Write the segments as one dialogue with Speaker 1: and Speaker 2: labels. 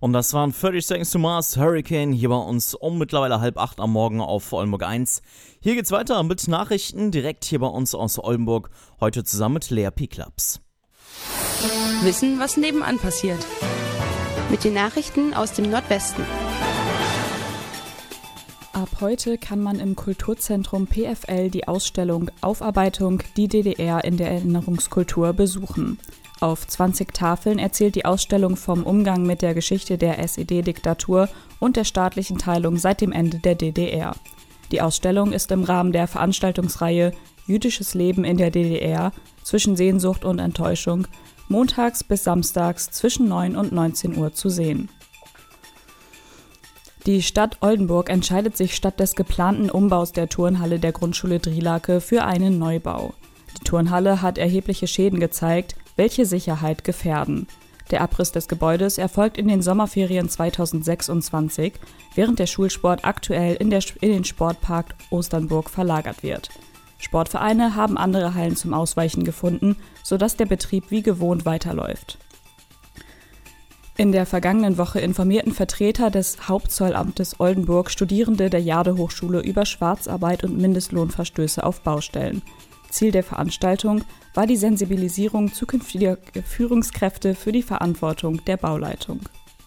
Speaker 1: Und das waren 30 Seconds to Mars, Hurricane, hier bei uns um mittlerweile 7:30 am Morgen auf Oldenburg 1. Hier geht's weiter mit Nachrichten, direkt hier bei uns aus Oldenburg, heute zusammen mit Lea P-Clubs.
Speaker 2: Wissen, was nebenan passiert.
Speaker 3: Mit den Nachrichten aus dem Nordwesten.
Speaker 4: Ab heute kann man im Kulturzentrum PFL die Ausstellung Aufarbeitung, die DDR in der Erinnerungskultur besuchen. Auf 20 Tafeln erzählt die Ausstellung vom Umgang mit der Geschichte der SED-Diktatur und der staatlichen Teilung seit dem Ende der DDR. Die Ausstellung ist im Rahmen der Veranstaltungsreihe Jüdisches Leben in der DDR zwischen Sehnsucht und Enttäuschung montags bis samstags zwischen 9 und 19 Uhr zu sehen. Die Stadt Oldenburg entscheidet sich statt des geplanten Umbaus der Turnhalle der Grundschule Drielake für einen Neubau. Die Turnhalle hat erhebliche Schäden gezeigt, welche Sicherheit gefährden. Der Abriss des Gebäudes erfolgt in den Sommerferien 2026, während der Schulsport aktuell in den Sportpark Osternburg verlagert wird. Sportvereine haben andere Hallen zum Ausweichen gefunden, sodass der Betrieb wie gewohnt weiterläuft. In der vergangenen Woche informierten Vertreter des Hauptzollamtes Oldenburg Studierende der Jade-Hochschule über Schwarzarbeit und Mindestlohnverstöße auf Baustellen. Ziel der Veranstaltung war die Sensibilisierung zukünftiger Führungskräfte für die Verantwortung der Bauleitung.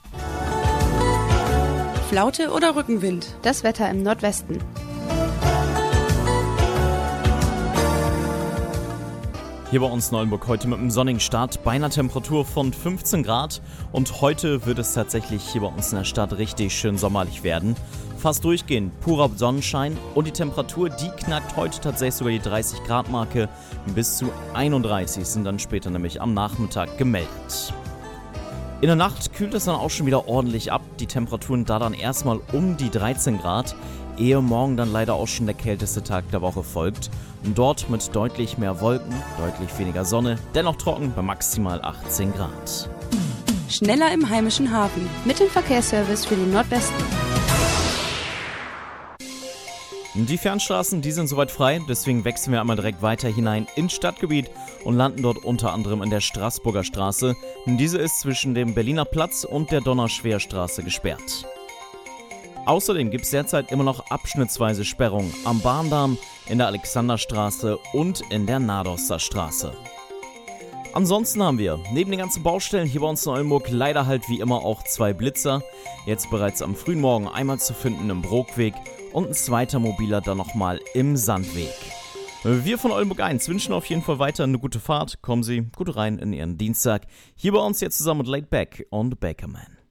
Speaker 2: Flaute oder Rückenwind?
Speaker 3: Das Wetter im Nordwesten.
Speaker 1: Hier bei uns in Oldenburg heute mit einem sonnigen Start bei einer Temperatur von 15 Grad und heute wird es tatsächlich hier bei uns in der Stadt richtig schön sommerlich werden. Fast durchgehend purer Sonnenschein und die Temperatur, die knackt heute tatsächlich sogar die 30 Grad Marke. Bis zu 31 sind dann später nämlich am Nachmittag gemeldet. In der Nacht kühlt es dann auch schon wieder ordentlich ab. Die Temperaturen da dann erstmal um die 13 Grad, ehe morgen dann leider auch schon der kälteste Tag der Woche folgt. Und dort mit deutlich mehr Wolken, deutlich weniger Sonne, dennoch trocken bei maximal 18 Grad.
Speaker 2: Schneller im heimischen Hafen.
Speaker 3: Mit dem Verkehrsservice für den Nordwesten.
Speaker 1: Die Fernstraßen, die sind soweit frei, deswegen wechseln wir einmal direkt weiter hinein ins Stadtgebiet und landen dort unter anderem in der Straßburger Straße. Diese ist zwischen dem Berliner Platz und der Donnerschwerstraße gesperrt. Außerdem gibt es derzeit immer noch abschnittsweise Sperrungen am Bahndamm, in der Alexanderstraße und in der Nadoster Straße. Ansonsten haben wir neben den ganzen Baustellen hier bei uns in Oldenburg leider halt wie immer auch 2 Blitzer. Jetzt bereits am frühen Morgen einmal zu finden im Brookweg und ein zweiter mobiler dann nochmal im Sandweg. Wir von Oldenburg 1 wünschen auf jeden Fall weiter eine gute Fahrt. Kommen Sie gut rein in Ihren Dienstag. Hier bei uns jetzt zusammen mit Laid Back und Bakerman.